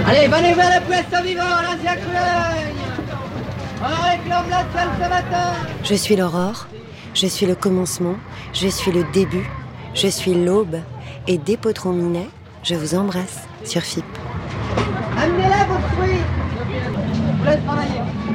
Allez, venez vers le poisson vivant, l'ancien Crueigne. On réclame la salle ce matin. Je suis l'aurore, je suis le commencement, je suis le début, je suis l'aube. Et dès Potron Minet, je vous embrasse sur FIP. Amenez-la vos fruits. Vous laisse travailler.